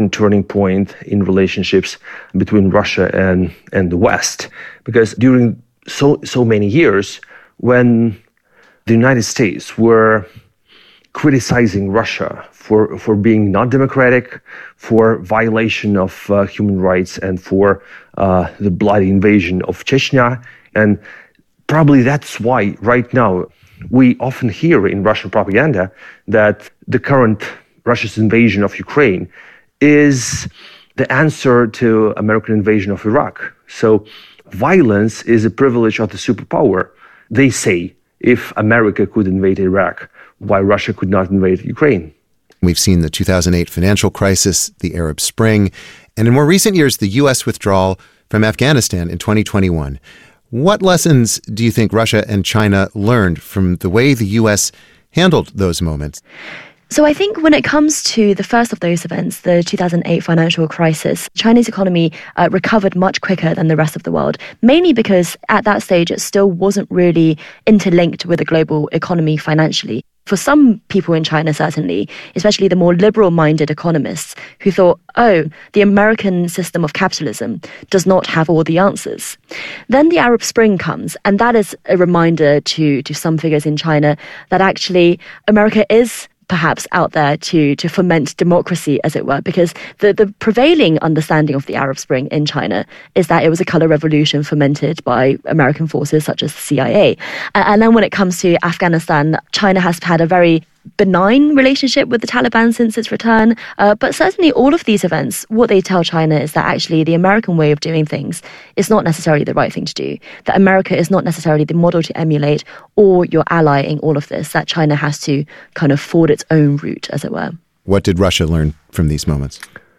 turning point in relationships between Russia and the West. Because during so many years, when the United States were criticizing Russia for being not democratic, for violation of human rights, and for the bloody invasion of Chechnya. And probably that's why right now we often hear in Russian propaganda that the current Russia's invasion of Ukraine is the answer to American invasion of Iraq. So violence is a privilege of the superpower. They say, if America could invade Iraq, why Russia could not invade Ukraine? We've seen the 2008 financial crisis, the Arab Spring, and in more recent years, the U.S. withdrawal from Afghanistan in 2021. What lessons do you think Russia and China learned from the way the U.S. handled those moments? So I think when it comes to the first of those events, the 2008 financial crisis, China's economy recovered much quicker than the rest of the world, mainly because at that stage it still wasn't really interlinked with the global economy financially. For some people in China, certainly, especially the more liberal-minded economists who thought, oh, the American system of capitalism does not have all the answers. Then the Arab Spring comes, and that is a reminder to some figures in China that actually America is perhaps out there to foment democracy, as it were, because the prevailing understanding of the Arab Spring in China is that it was a color revolution fomented by American forces such as the CIA. And then when it comes to Afghanistan, China has had a very benign relationship with the Taliban since its return. But certainly all of these events, what they tell China is that actually the American way of doing things is not necessarily the right thing to do, that America is not necessarily the model to emulate or your ally in all of this, that China has to kind of ford its own route, as it were. What did Russia learn from these moments?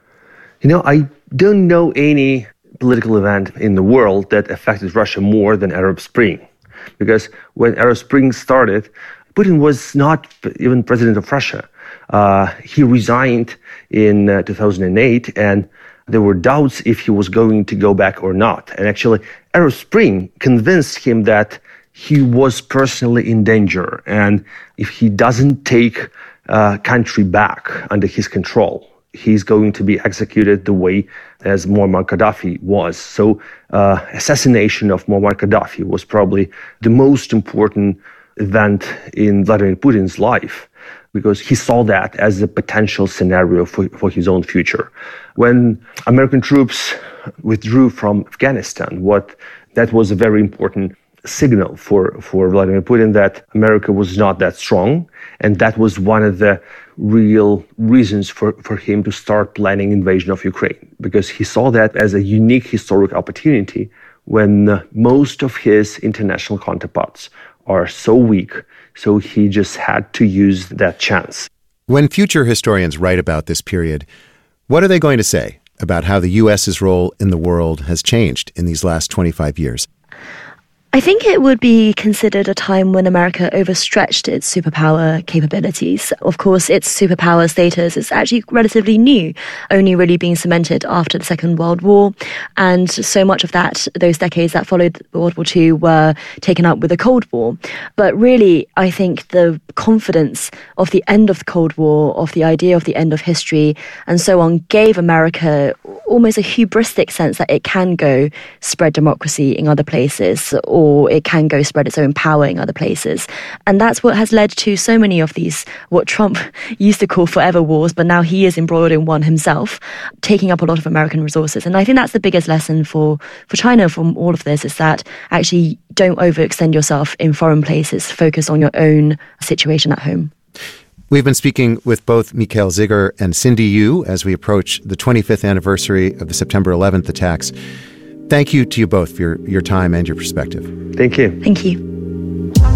I don't know any political event in the world that affected Russia more than Arab Spring. Because when Arab Spring started, Putin was not even president of Russia. He resigned in 2008, and there were doubts if he was going to go back or not. And actually, Arab Spring convinced him that he was personally in danger. And if he doesn't take country back under his control, he's going to be executed the way as Muammar Gaddafi was. So assassination of Muammar Gaddafi was probably the most important event in Vladimir Putin's life, because he saw that as a potential scenario for his own future. When American troops withdrew from Afghanistan, that was a very important signal for Vladimir Putin that America was not that strong, and that was one of the real reasons for him to start planning invasion of Ukraine, because he saw that as a unique historic opportunity when most of his international counterparts are so weak, so he just had to use that chance. When future historians write about this period, what are they going to say about how the U.S.'s role in the world has changed in these last 25 years? I think it would be considered a time when America overstretched its superpower capabilities. Of course, its superpower status is actually relatively new, only really being cemented after the Second World War. And so much of those decades that followed World War II were taken up with the Cold War. But really, I think the confidence of the end of the Cold War, of the idea of the end of history, and so on, gave America almost a hubristic sense that it can go spread democracy in other places, or it can go spread its own power in other places. And that's what has led to so many of these, what Trump used to call forever wars, but now he is embroiled in one himself, taking up a lot of American resources. And I think that's the biggest lesson for China from all of this, is that actually don't overextend yourself in foreign places. Focus on your own situation at home. We've been speaking with both Mikhail Zygar and Cindy Yu as we approach the 25th anniversary of the September 11th attacks. Thank you to you both for your time and your perspective. Thank you. Thank you.